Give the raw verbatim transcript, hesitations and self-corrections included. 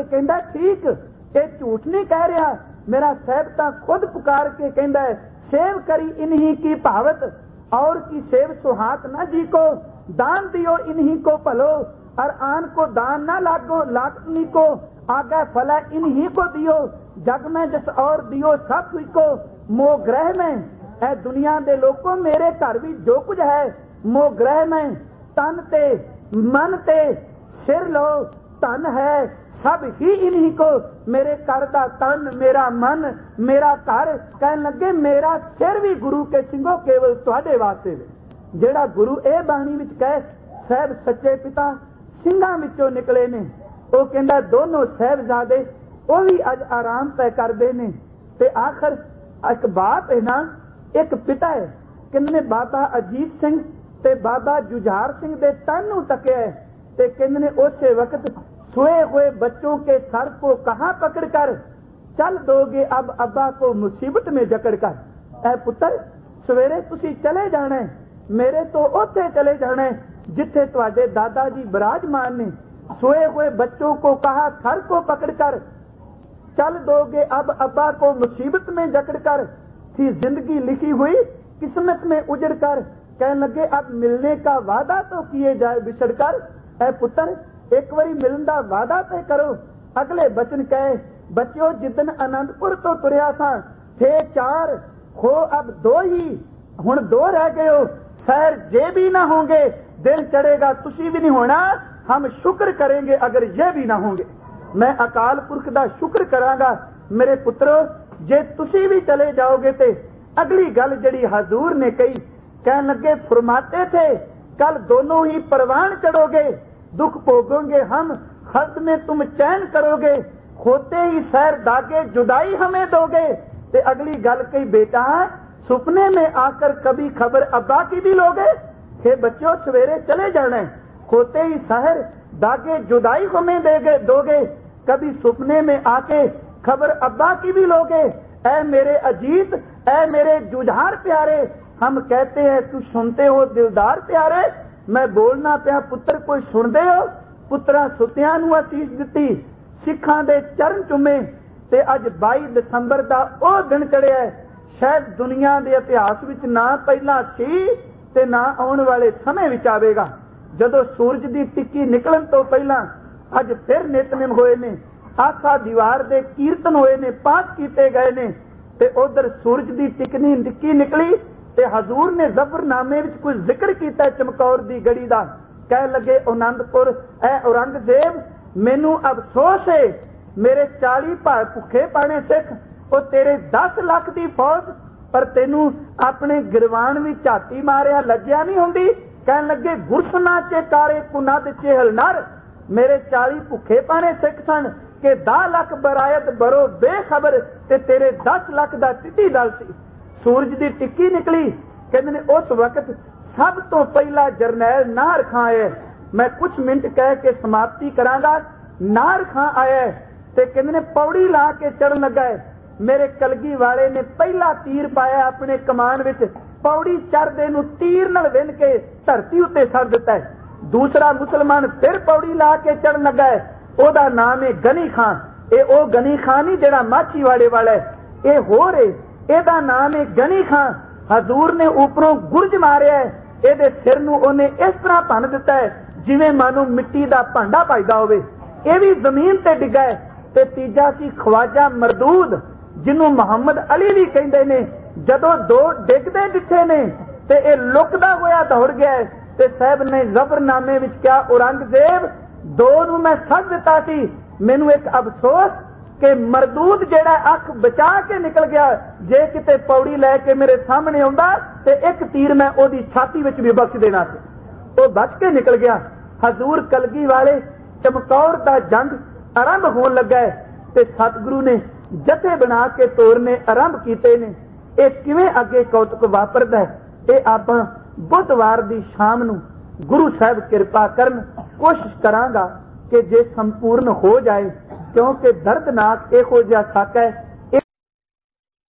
कहता ठीक, ये झूठ नहीं कह रहा, मेरा साहब तो खुद पुकार के कहता है सेव करी इन्हीं की भावत और की सेव सुहात न जी को, दान दियो इन्हीं को भलो और आन को दान ना लागो लागनी को, आगे फला इन्हीं को दियो, जग में जस और दियो सब को, मोह ग्रह में ए दुनिया दे लोगों मेरे घर भी जो कुछ है मोह ग्रह में, तन ते मन ते सिर लो धन है सब ही इन्हीं को, मेरे घर का तन मेरा मन मेरा घर, कहन लगे मेरा सिर भी गुरु के सिंघो केवल तुहाडे वास्ते। जेड़ा गुरु ए बाणी विच कहे साहब सच्चे पिता सिंघां विचों निकले ने, वो कहंदा दोनों साहबजादे वो भी अज आराम तय करदे ने, ते आखिर एक बाप है ना, एक पिता है, कहंदे बाबा अजीत सिंह ते बाबा जुझार सिंह दे तन नूं तकिया ते कहंदे उसे वक्त सोए हुए बच्चों के सर को कहां पकड़ कर चल दोगे अब अब्बा को मुसीबत में जकड़ कर। ऐ पुत्र सवेरे तुसी चले जाना है, मेरे तो उथे चले जाना है जिथे तुहाडे दादा जी विराजमान ने, सोए हुए बच्चों को कहा सर को पकड़ कर चल दोगे अब अब्बा को मुसीबत में जकड़ कर, थी जिंदगी लिखी हुई किस्मत में उजड़ कर, कहने लगे अब मिलने का वादा तो किए जाए बिछड़ कर। ऐ पुत्र एक बारी मिलन का वादा तय करो। अगले बचन कहे बच्चों जिदन आनंदपुर तो तुरिया सा थे चार हो अब दो ही, हुण दो रह गए हो, सैर जे भी ना होंगे दिल चढ़ेगा तुसी भी नहीं होना, हम शुक्र करेंगे अगर ये भी ना होंगे। मैं अकाल पुरख का शुक्र करांगा मेरे पुत्रो, जे तुसी भी चले जाओगे ते अगली गल जड़ी हजूर ने कही, कहने लगे फरमाते थे कल दोनों ही परवान चढ़ोगे, दुख भोगोगे हम खल्द में तुम चैन करोगे, होते ही सैर दागे जुदाई हमें दोगे। ते अगली गल कही बेटा सुपने में आकर कभी खबर अब्बा की भी लोगे, हे बच्चों सवेरे चले जाना है, होते ही सहर दागे जुदाई हमें देगे दोगे, कभी सुपने में आके खबर अब्बा की भी लोगे। ऐ मेरे अजीत ऐ मेरे जुझार प्यारे, हम कहते हैं तू सुनते हो दिलदार प्यारे, मैं बोलना पिया पुत्र कोई सुनते हो। पुत्रा सुतियां नूं असीस दिती, सिखां दे चरण चुमे, ते अज बाईस दिसंबर दा ओ दिन चढ़िया है, शायद दुनिया दे इतिहास विच ना पहला सी ते ना आउण वाले समय विच आवेगा। जदों सूरज दी टिक्की निकलन तो पहला अज फिर नितनेम होए ने, आखा दीवार दे कीर्तन होए ने, पाठ कीते गए ने, ते उधर सूरज दी टिकनी टिक्की निकली ते हजूर ने जफरनामे विच कुछ जिक्र कीता चमकौर दी गड़ी दा। कह लगे आनंदपुर ऐ औरंगजेब मैनू अफसोस है, मेरे चाली भाई भुखे पाने सिख, ओ तेरे दस लाख दी फौज, पर तेनू अपने गिरवान भी झाती मारिया लज्जा नहीं होंदी। कह लगे गुरसना चे कारे कुनद चेहल नर, मेरे चाली भुखे पाने सिख सन के दस लाख बरायत बरो बेखबर, ते तेरे दस लाख दा टिड्डी दल सी। सूरज दी टिक्की निकली, कहते ने उस वक्त सब तो पहला जरनैल नाहर खां आया। मैं कुछ मिनट कह के समाप्ति करांगा। नाहर खां आया ते कहते ने पौड़ी ला के चढ़न लगा है, मेरे कलगी वाले ने पहला तीर पाया अपने कमान विच, पौड़ी चढ़दे नूं तीर नाल विन के धरती उत्ते सड़ दिता है। दूसरा मुसलमान फिर पौड़ी ला के चढ़न लगा है, ओदा नाम है गनी खां। ए ओ गनी खां नहीं जेड़ा माछीवाड़े वाला है, ए होर है, एदा नाम है गनी खां। हजूर ने ऊपरों गुरज मारिया है, एदे सिर नूं ओने इस तरह भन दिता है जिवें मानो मिट्टी दा भांडा पाईदा होवे, ए भी जमीन ते डिगा है। ते तीजा सी ख्वाजा मरदूद जिन्हों मुहम्मद अली भी कहंदे ने, जदों दो डिगदे दिखे ने ते ए लुकदा होया दौड़ गया है, ते साहब ने जफरनामे विच क्या औरंगजेब दो नूं मैं सद दिता सी, मैनू एक अफसोस कि मरदूद जेड़ा अख बचा के निकल गया, जे किते पौड़ी लैके मेरे सामने आउंदा ते एक तीर मैं ओदी छाती विच भी बख्श देना सी, ओ बच के निकल गया। हजूर कलगी वाले चमकौर दा जंग आरंभ होने लगा है, ते सतगुरु ने जथे बना के तोरने आरंभ कीते ने। ये किवें अगे कौतुक वापरदा है, ये आपां बुधवार दी शाम नूं गुरु साहब किरपा करन, कोशिश करांगा कि जे संपूर्ण हो जाए, क्योंकि दर्दनाक इहो जिहा साका है